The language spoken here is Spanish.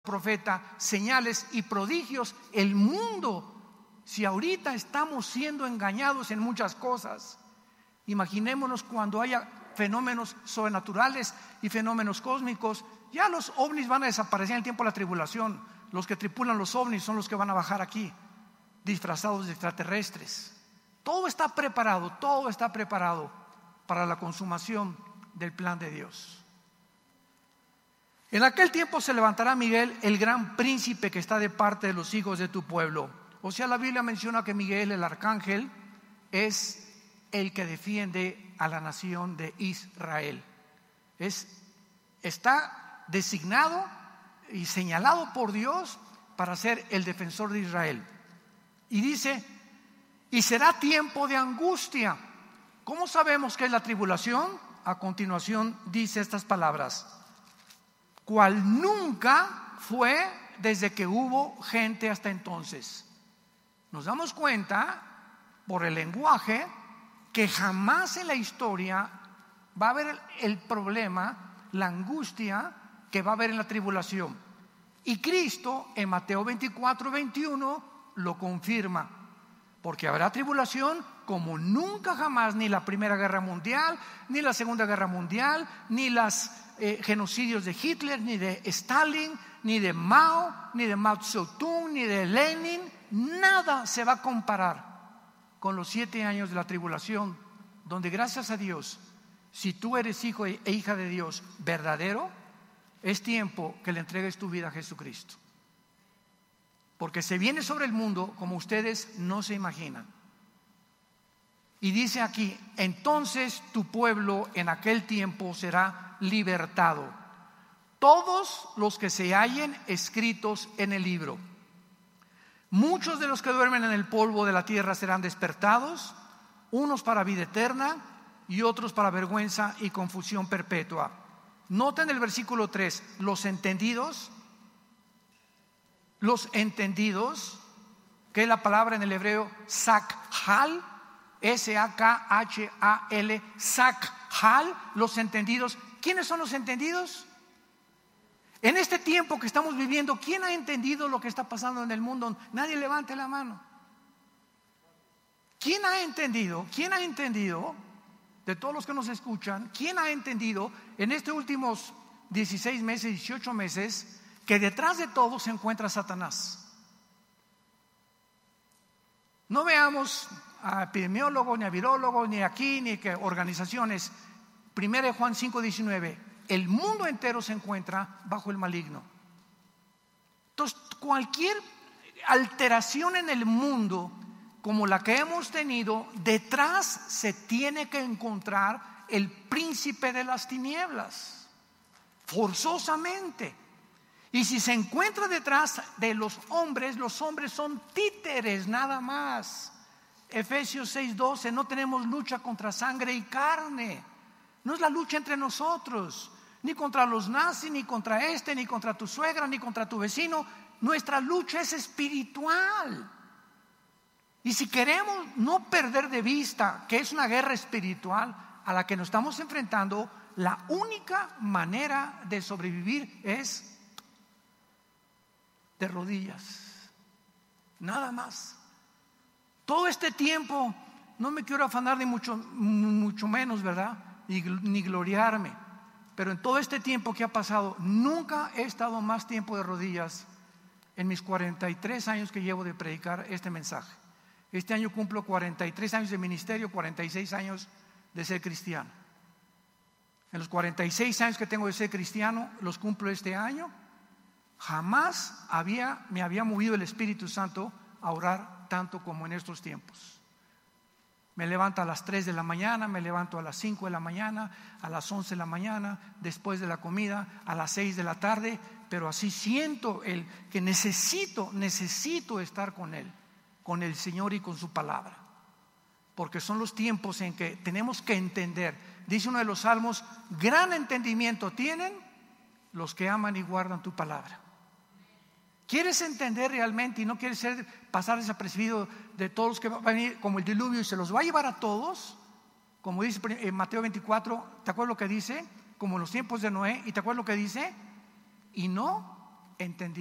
profeta, señales y prodigios. El mundo, si ahorita estamos siendo engañados en muchas cosas, imaginémonos cuando haya fenómenos sobrenaturales y fenómenos cósmicos. Ya los ovnis van a desaparecer en el tiempo de la tribulación. Los que tripulan los ovnis son los que van a bajar aquí, disfrazados de extraterrestres. Todo está preparado para la consumación del plan de Dios. En aquel tiempo se levantará Miguel, el gran príncipe que está de parte de los hijos de tu pueblo. O sea, la Biblia menciona que Miguel, el arcángel, es el que defiende a la nación de Israel. Está designado y señalado por Dios para ser el defensor de Israel. Y dice: y será tiempo de angustia. ¿Cómo sabemos que es la tribulación? A continuación dice estas palabras: cual nunca fue desde que hubo gente hasta entonces. Nos damos cuenta por el lenguaje que jamás en la historia va a haber el problema, la angustia que va a haber en la tribulación. Y Cristo en Mateo 24:21 lo confirma, porque habrá tribulación como nunca jamás, ni la Primera Guerra Mundial, ni la Segunda Guerra Mundial, ni los genocidios de Hitler, ni de Stalin, ni de Mao, ni de Mao Zedong, ni de Lenin. Nada se va a comparar con los 7 años de la tribulación, donde, gracias a Dios, si tú eres hijo e hija de Dios verdadero, es tiempo que le entregues tu vida a Jesucristo, porque se viene sobre el mundo como ustedes no se imaginan. Y dice aquí: entonces tu pueblo en aquel tiempo será libertado, todos los que se hallen escritos en el libro. Muchos de los que duermen en el polvo de la tierra serán despertados, unos para vida eterna y otros para vergüenza y confusión perpetua. Noten el versículo 3: los entendidos, que es la palabra en el hebreo sakhal, S-A-K-H-A-L, sakhal, los entendidos. ¿Quiénes son los entendidos? En este tiempo que estamos viviendo, ¿quién ha entendido lo que está pasando en el mundo? Nadie levante la mano. ¿Quién ha entendido? ¿Quién ha entendido? De todos los que nos escuchan, ¿quién ha entendido en estos últimos 16 meses, 18 meses, que detrás de todo se encuentra Satanás? No veamos a epidemiólogos, ni a virólogos, ni aquí, ni que organizaciones. 1 Juan 5:19: el mundo entero se encuentra bajo el maligno. Entonces, cualquier alteración en el mundo como la que hemos tenido, detrás se tiene que encontrar el príncipe de las tinieblas, forzosamente. Y si se encuentra detrás de los hombres son títeres nada más. Efesios 6:12: no tenemos lucha contra sangre y carne. No es la lucha entre nosotros, ni contra los nazis, ni contra ni contra tu suegra, ni contra tu vecino. Nuestra lucha es espiritual. Y si queremos no perder de vista que es una guerra espiritual a la que nos estamos enfrentando, la única manera de sobrevivir es de rodillas, nada más. Todo este tiempo, no me quiero afanar ni mucho menos, ¿verdad? Ni gloriarme, pero en todo este tiempo que ha pasado, nunca he estado más tiempo de rodillas en mis 43 años que llevo de predicar este mensaje. Este año cumplo 43 años de ministerio, 46 años de ser cristiano. En los 46 años que tengo de ser cristiano, los cumplo este año. Jamás me había movido el Espíritu Santo a orar tanto como en estos tiempos. Me levanto a las 3 de la mañana, me levanto a las 5 de la mañana, a las 11 de la mañana, después de la comida, a las 6 de la tarde, pero así siento que necesito estar con Él, con el Señor y con su palabra, porque son los tiempos en que tenemos que entender. Dice uno de los salmos: gran entendimiento tienen los que aman y guardan tu palabra. ¿Quieres entender realmente y no quieres pasar desapercibido de todos los que van a venir como el diluvio y se los va a llevar a todos? Como dice en Mateo 24, ¿te acuerdas lo que dice? Como en los tiempos de Noé. ¿Y te acuerdas lo que dice? Y no entendieron.